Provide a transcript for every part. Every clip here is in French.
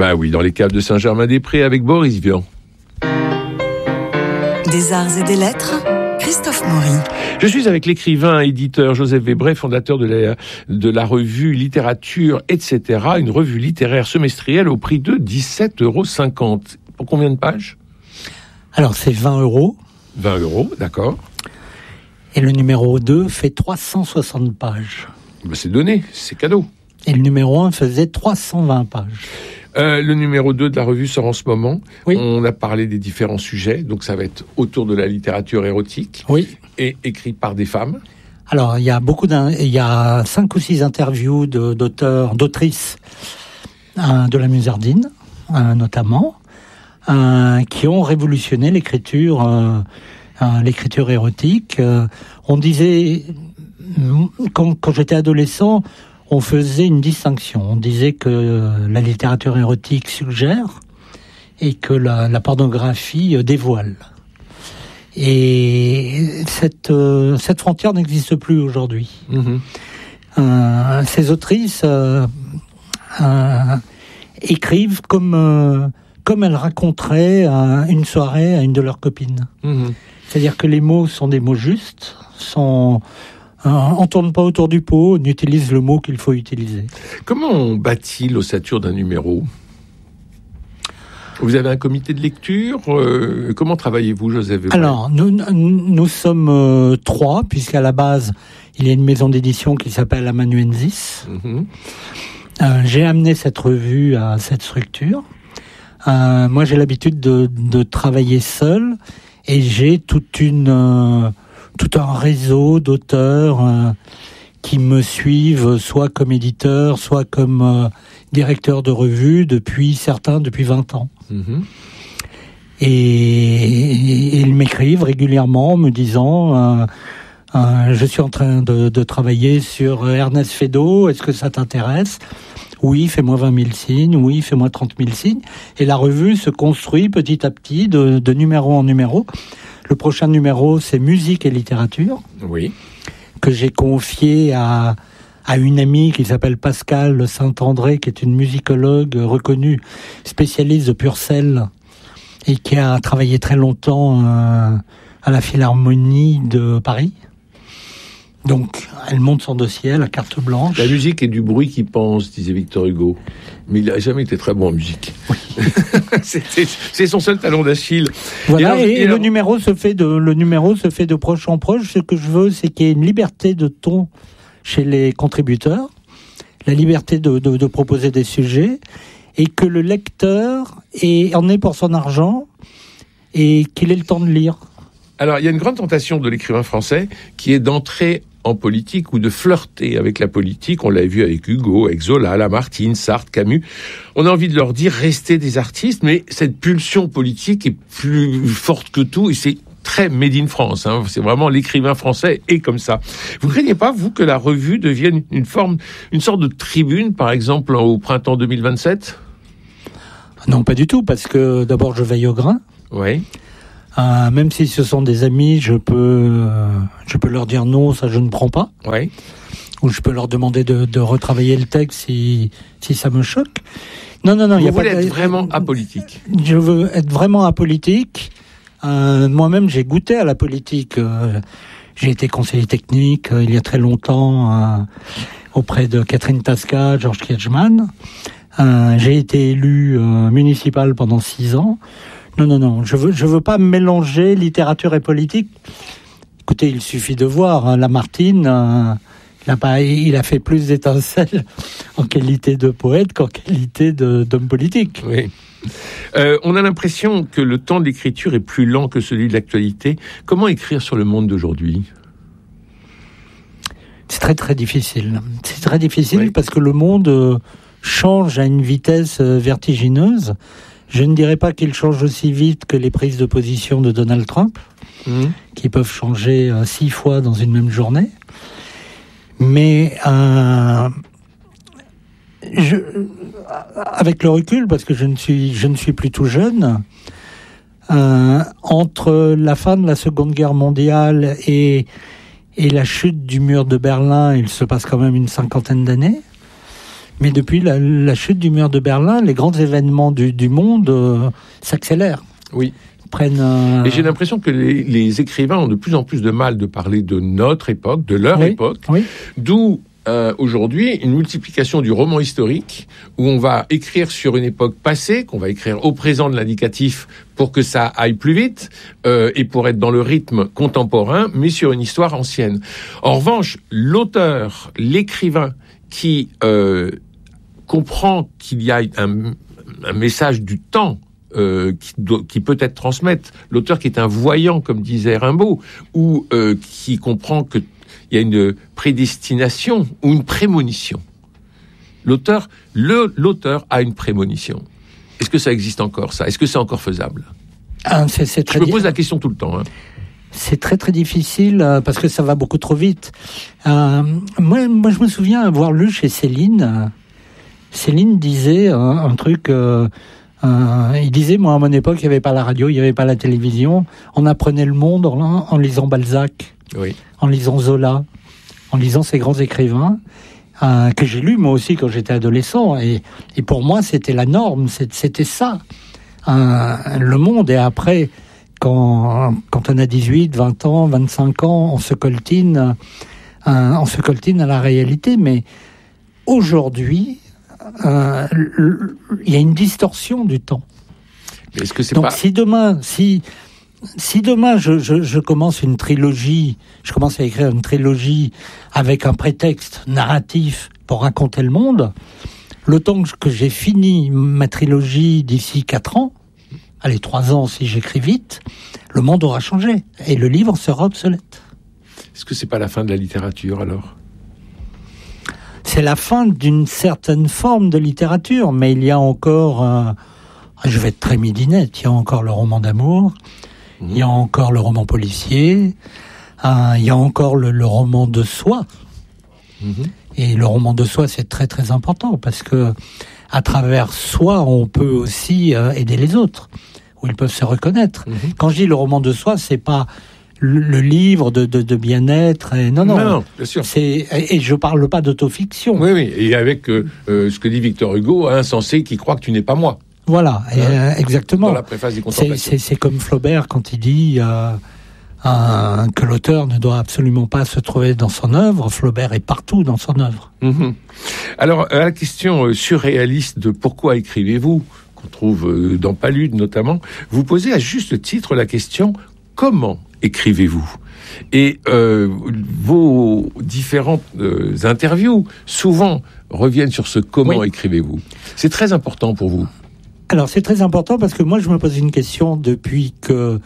Bah oui, dans les caves de Saint-Germain-des-Prés avec Boris Vian. Des arts et des lettres, Christophe Maury. Je suis avec l'écrivain et éditeur Joseph Webray, fondateur de la revue Littérature, etc., une revue littéraire semestrielle au prix de 17,50 €. Pour combien de pages ? Alors, c'est 20 €. 20 €, d'accord. Et le numéro 2 fait 360 pages. Ben, c'est donné, c'est cadeau. Et le numéro 1 faisait 320 pages. Le numéro 2 de la revue sort en ce moment. Oui. On a parlé des différents sujets, donc ça va être autour de la littérature érotique. Oui. Et écrit par des femmes. Alors, il y a 5 ou 6 interviews d'auteurs, d'autrices de la Musardine, notamment, qui ont révolutionné l'écriture érotique. On disait, quand j'étais adolescent, on faisait une distinction. On disait que la littérature érotique suggère et que la pornographie dévoile. Et cette frontière n'existe plus aujourd'hui. Mmh. Ces autrices écrivent comme elles raconteraient une soirée à une de leurs copines. Mmh. C'est-à-dire que les mots sont des mots justes, on tourne pas autour du pot, on utilise le mot qu'il faut utiliser. Comment on bâtit l'ossature d'un numéro ? Vous avez un comité de lecture ? Comment travaillez-vous, Joseph Webray ? Alors, nous sommes 3, puisqu'à la base, il y a une maison d'édition qui s'appelle Amanuensis. Mmh. J'ai amené cette revue à cette structure. Moi, j'ai l'habitude de travailler seul, et j'ai tout un réseau d'auteurs qui me suivent, soit comme éditeur, soit comme directeur de revue, depuis 20 ans. Mmh. Et ils m'écrivent régulièrement me disant je suis en train de travailler sur Ernest Feydeau, est-ce que ça t'intéresse ? Oui, fais-moi 20 000 signes, oui, fais-moi 30 000 signes. Et la revue se construit petit à petit de numéro en numéro. Le prochain numéro, c'est Musique et littérature. Oui. Que j'ai confié à une amie qui s'appelle Pascale Saint-André, qui est une musicologue reconnue, spécialiste de Purcell, et qui a travaillé très longtemps à la Philharmonie de Paris. Donc, elle monte son dossier à la carte blanche. La musique est du bruit qui pense, disait Victor Hugo. Mais il n'a jamais été très bon en musique. Oui. c'est son seul talon d'Achille. Voilà, et le numéro se fait de proche en proche. Ce que je veux, c'est qu'il y ait une liberté de ton chez les contributeurs, la liberté de proposer des sujets, et que le lecteur en ait pour son argent, et qu'il ait le temps de lire. Alors, il y a une grande tentation de l'écrivain français qui est d'entrer en politique ou de flirter avec la politique. On l'a vu avec Hugo, avec Zola, Lamartine, Sartre, Camus. On a envie de leur dire restez des artistes, mais cette pulsion politique est plus forte que tout et c'est très made in France. Hein. C'est vraiment l'écrivain français est comme ça. Vous ne craignez pas, vous, que la revue devienne une sorte de tribune, par exemple, au printemps 2027 ? Non, pas du tout, parce que d'abord, je veille au grain. Oui. Même si ce sont des amis, je peux leur dire non, ça je ne prends pas. Oui. Ou je peux leur demander de retravailler le texte si ça me choque. Non. Vous voulez être vraiment apolitique. Je veux être vraiment apolitique. Moi-même, j'ai goûté à la politique. J'ai été conseiller technique il y a très longtemps auprès de Catherine Tasca, Georges Kiechman. J'ai été élu municipal pendant 6 ans. Non, je veux pas mélanger littérature et politique. Écoutez, il suffit de voir, Lamartine, il a fait plus d'étincelles en qualité de poète qu'en qualité d'homme politique. Oui. On a l'impression que le temps de l'écriture est plus lent que celui de l'actualité. Comment écrire sur le monde d'aujourd'hui ? C'est très très difficile. C'est très difficile parce que le monde change à une vitesse vertigineuse. Je ne dirais pas qu'il change aussi vite que les prises de position de Donald Trump, qui peuvent changer 6 fois dans une même journée. Mais avec le recul, parce que je ne suis plus tout jeune, entre la fin de la Seconde Guerre mondiale et la chute du mur de Berlin, il se passe quand même une 50aine d'années. Mais depuis la chute du mur de Berlin, les grands événements du monde s'accélèrent. Oui. Prennent. Et j'ai l'impression que les écrivains ont de plus en plus de mal de parler de notre époque, de leur époque, d'où aujourd'hui une multiplication du roman historique où on va écrire sur une époque passée, qu'on va écrire au présent de l'indicatif pour que ça aille plus vite et pour être dans le rythme contemporain, mais sur une histoire ancienne. En revanche, l'auteur, l'écrivain qui comprend qu'il y a un message du temps qui peut-être transmettre, l'auteur qui est un voyant, comme disait Rimbaud, ou qui comprend qu'il y a une prédestination ou une prémonition. L'auteur a une prémonition. Est-ce que ça existe encore, ça ? Est-ce que c'est encore faisable ? Je me pose la question tout le temps. C'est très très difficile parce que ça va beaucoup trop vite. Moi, je me souviens avoir lu chez Céline. Céline disait un truc... il disait, moi, à mon époque, il n'y avait pas la radio, il n'y avait pas la télévision. On apprenait le monde en lisant Balzac, en lisant Zola, en lisant ces grands écrivains que j'ai lus, moi aussi, quand j'étais adolescent. Et pour moi, c'était la norme, c'était ça, le monde. Et après, quand on a 18, 20 ans, 25 ans, on se coltine à la réalité. Mais aujourd'hui... il y a une distorsion du temps. Mais est-ce que c'est donc pas... si demain je commence une trilogie, je commence à écrire une trilogie avec un prétexte narratif pour raconter le monde, le temps que j'ai fini ma trilogie d'ici 4 ans, allez 3 ans si j'écris vite, le monde aura changé et le livre sera obsolète. Est-ce que c'est pas la fin de la littérature alors ? C'est la fin d'une certaine forme de littérature, mais il y a encore, je vais être très midinette, il y a encore le roman d'amour, il y a encore le roman policier, il y a encore le roman de soi. Et le roman de soi, c'est très très important, parce que à travers soi, on peut aussi aider les autres, où ils peuvent se reconnaître. Quand je dis le roman de soi, c'est pas... le livre de bien-être, et non, bien sûr. Et je parle pas d'autofiction. Oui, et avec ce que dit Victor Hugo, insensé qui croit que tu n'es pas moi. Voilà, exactement. Dans la préface des Contemplations. C'est comme Flaubert quand il dit que l'auteur ne doit absolument pas se trouver dans son œuvre. Flaubert est partout dans son œuvre. Alors, à la question surréaliste de pourquoi écrivez-vous, qu'on trouve dans Palude notamment, vous posez à juste titre la question comment écrivez-vous ? Et vos différentes interviews, souvent, reviennent sur ce comment écrivez-vous. C'est très important pour vous. Alors, c'est très important parce que moi, je me pose une question depuis que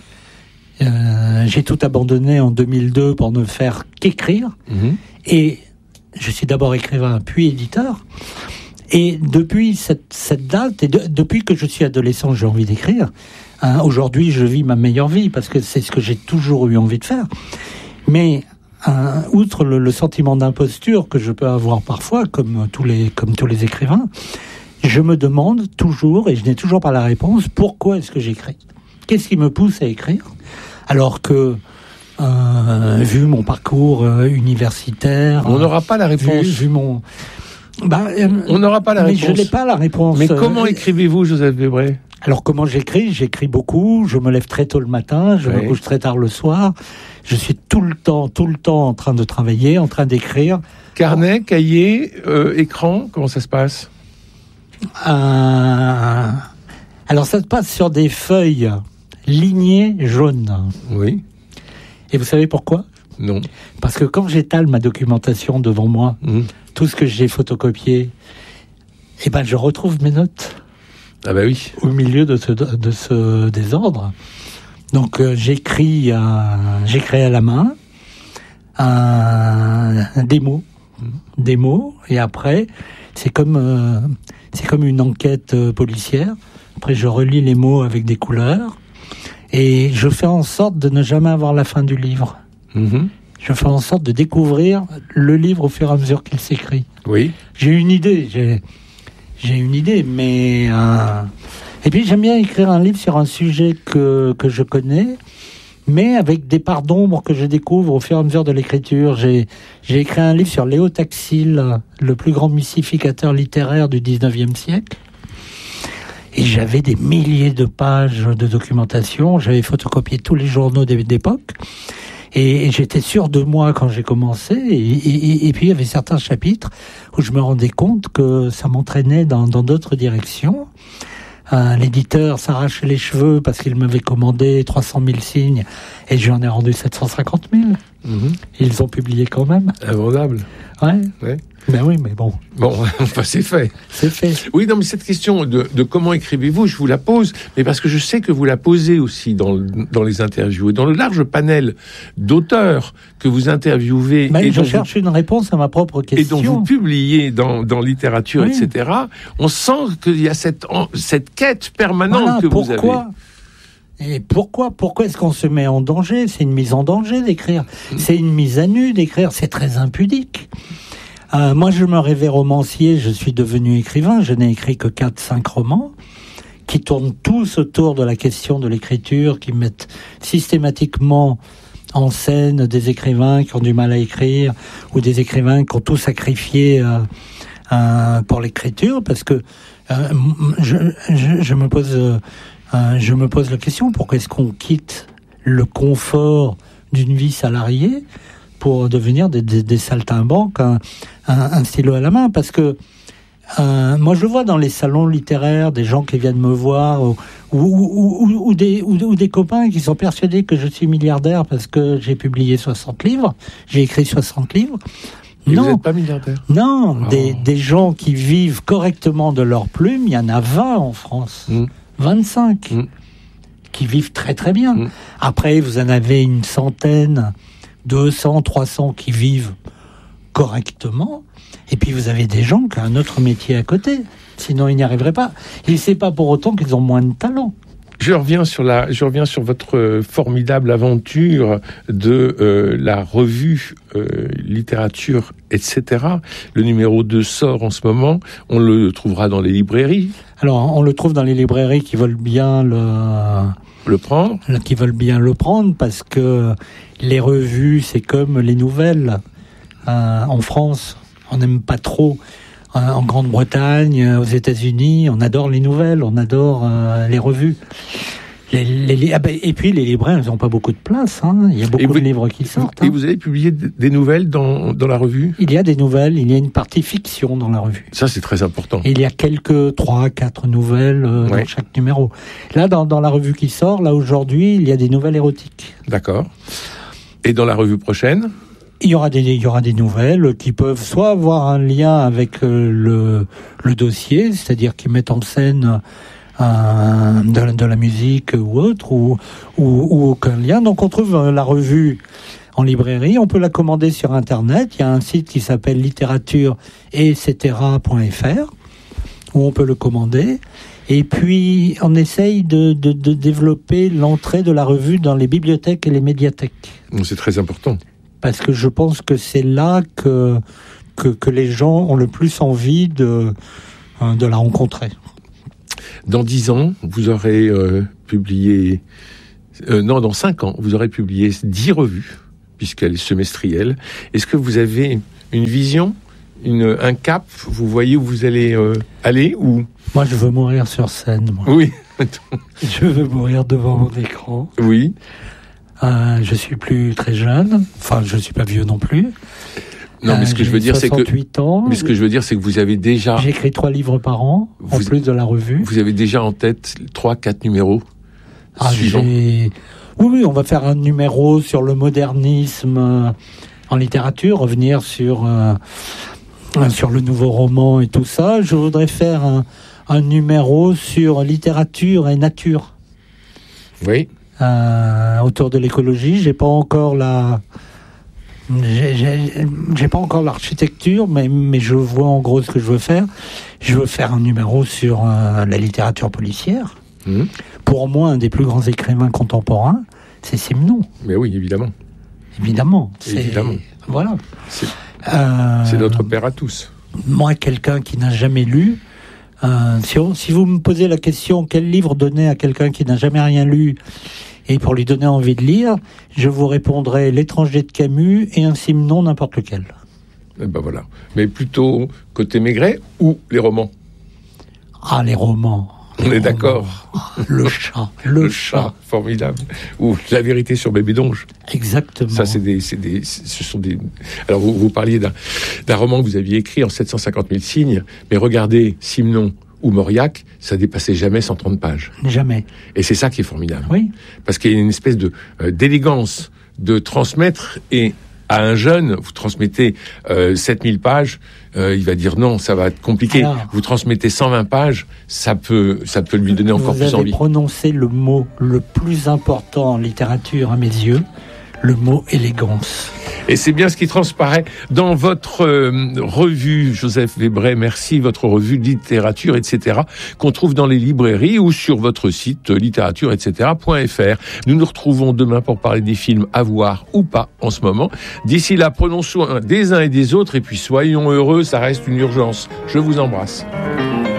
j'ai tout abandonné en 2002 pour ne faire qu'écrire. Et je suis d'abord écrivain, puis éditeur. Et depuis cette date, et depuis que je suis adolescent, j'ai envie d'écrire. Aujourd'hui, je vis ma meilleure vie parce que c'est ce que j'ai toujours eu envie de faire. Mais outre le sentiment d'imposture que je peux avoir parfois, comme tous les écrivains, je me demande toujours, et je n'ai toujours pas la réponse, pourquoi est-ce que j'écris ? Qu'est-ce qui me pousse à écrire ? Alors que, vu mon parcours universitaire... On n'aura pas la réponse. Vu mon... on n'aura pas la réponse. Mais je n'ai pas la réponse. Mais comment écrivez-vous, Joseph Webray ? Alors comment j'écris ? J'écris beaucoup, je me lève très tôt le matin, je me couche très tard le soir. Je suis tout le temps en train de travailler, en train d'écrire. Carnet, cahier, écran, comment ça se passe ? Alors ça se passe sur des feuilles lignées jaunes. Oui. Et vous savez pourquoi ? Non. Parce que quand j'étale ma documentation devant moi, tout ce que j'ai photocopié, je retrouve mes notes. Ah bah oui. Au milieu de ce désordre. Donc j'écris à la main des mots, et après c'est comme une enquête policière. Après je relis les mots avec des couleurs et je fais en sorte de ne jamais avoir la fin du livre. Je fais en sorte de découvrir le livre au fur et à mesure qu'il s'écrit. Oui. J'ai une idée, mais... Et puis j'aime bien écrire un livre sur un sujet que je connais, mais avec des parts d'ombre que je découvre au fur et à mesure de l'écriture. J'ai écrit un livre sur Léo Taxil, le plus grand mystificateur littéraire du 19e siècle. Et j'avais des milliers de pages de documentation. J'avais photocopié tous les journaux d'époque. Et j'étais sûr de moi quand j'ai commencé. Et puis, il y avait certains chapitres où je me rendais compte que ça m'entraînait dans d'autres directions. L'éditeur s'arrachait les cheveux parce qu'il m'avait commandé 300 000 signes et j'en ai rendu 750 000. Ils ont publié quand même. Invendable. Ouais. Ben oui, mais bon. Bon, enfin, c'est fait. C'est fait. Oui, non, mais cette question de comment écrivez-vous, je vous la pose, mais parce que je sais que vous la posez aussi dans les interviews et dans le large panel d'auteurs que vous interviewez. Ben, et je cherche une réponse à ma propre question. Et dont vous publiez dans littérature, oui. etc. On sent qu'il y a cette quête permanente que vous avez. Et pourquoi est-ce qu'on se met en danger? C'est une mise en danger d'écrire. C'est une mise à nu d'écrire. C'est très impudique. Moi, je me rêvais romancier, je suis devenu écrivain, je n'ai écrit que 4-5 romans, qui tournent tous autour de la question de l'écriture, qui mettent systématiquement en scène des écrivains qui ont du mal à écrire, ou des écrivains qui ont tout sacrifié pour l'écriture, parce que je me pose la question, pourquoi est-ce qu'on quitte le confort d'une vie salariée pour devenir des saltimbanques, un stylo à la main, parce que moi je vois dans les salons littéraires des gens qui viennent me voir ou des copains qui sont persuadés que je suis milliardaire parce que j'ai publié 60 livres, j'ai écrit 60 livres. Et non, vous n'êtes pas milliardaire. Non, des gens qui vivent correctement de leur plume, il y en a 20 en France, 25 qui vivent très très bien. Après, vous en avez une centaine, 200, 300 qui vivent correctement, et puis vous avez des gens qui ont un autre métier à côté, sinon ils n'y arriveraient pas. Et c'est pas pour autant qu'ils ont moins de talent. Je reviens sur votre formidable aventure de la revue littérature, etc. Le numéro 2 sort en ce moment. On le trouvera dans les librairies. Alors, on le trouve dans les librairies qui veulent bien le prendre. Qui veulent bien le prendre, parce que les revues, c'est comme les nouvelles. En France, on n'aime pas trop. En Grande-Bretagne, aux États-Unis, on adore les nouvelles, on adore les revues. Et puis les libraires, ils n'ont pas beaucoup de place. Il y a beaucoup de livres qui sortent. Et vous avez publié des nouvelles dans la revue ? Il y a des nouvelles, il y a une partie fiction dans la revue. Ça, c'est très important. Et il y a quelques 3-4 nouvelles dans chaque numéro. Là, dans la revue qui sort, là aujourd'hui, il y a des nouvelles érotiques. D'accord. Et dans la revue prochaine ? Il y aura des nouvelles qui peuvent soit avoir un lien avec le dossier, c'est-à-dire qui mettent en scène de la musique ou autre, ou aucun lien. Donc on trouve la revue en librairie, on peut la commander sur Internet. Il y a un site qui s'appelle littérature-etc.fr où on peut le commander. Et puis on essaye de développer l'entrée de la revue dans les bibliothèques et les médiathèques. C'est très important. Parce que je pense que c'est là que les gens ont le plus envie de la rencontrer. Dans 10 ans, vous aurez publié... dans 5 ans, vous aurez publié 10 revues, puisqu'elle est semestrielle. Est-ce que vous avez une vision, un cap ? Vous voyez où vous allez aller ou... Moi, je veux mourir sur scène. Moi. Oui. Je veux mourir devant mon écran. Oui. Je suis plus très jeune. Enfin, je suis pas vieux non plus. Non, mais ce que je veux dire, c'est que... 68 ans. Mais ce que je veux dire, c'est que vous avez déjà... J'écris 3 livres par an, en plus de la revue. Vous avez déjà en tête 3-4 numéros suivants. Oui, on va faire un numéro sur le modernisme en littérature, revenir sur le nouveau roman et tout ça. Je voudrais faire un numéro sur littérature et nature. Oui. Autour de l'écologie, j'ai pas encore l'architecture, mais je vois en gros ce que je veux faire. Je veux faire un numéro sur la littérature policière. Pour moi, un des plus grands écrivains contemporains, c'est Simenon. Mais oui, évidemment. Évidemment. Voilà. C'est notre père à tous. Moi, quelqu'un qui n'a jamais lu, si vous me posez la question, quel livre donner à quelqu'un qui n'a jamais rien lu Et pour lui donner envie de lire, je vous répondrai L'étranger de Camus et un Simenon n'importe lequel. Et ben voilà. Mais plutôt côté Maigret ou les romans? Ah, les romans. On est d'accord. Le chat. Le chat. Formidable. Ou La vérité sur Bébé Donge. Exactement. Ça, ce sont des... Alors, vous parliez d'un roman que vous aviez écrit en 750 000 signes, mais regardez Simenon ou Mauriac, ça dépassait jamais 130 pages. Jamais. Et c'est ça qui est formidable. Oui. Parce qu'il y a une espèce d'élégance de transmettre, et à un jeune, vous transmettez 7000 pages, il va dire non, ça va être compliqué. Alors, vous transmettez 120 pages, ça peut lui donner encore plus envie. Vous avez prononcé le mot le plus important en littérature à mes yeux, le mot élégance. Et c'est bien ce qui transparaît dans votre revue, Joseph Webray, merci, votre revue littérature, etc., qu'on trouve dans les librairies ou sur votre site littérature, etc.fr. Nous nous retrouvons demain pour parler des films à voir ou pas en ce moment. D'ici là, prenons soin des uns et des autres, et puis soyons heureux, ça reste une urgence. Je vous embrasse.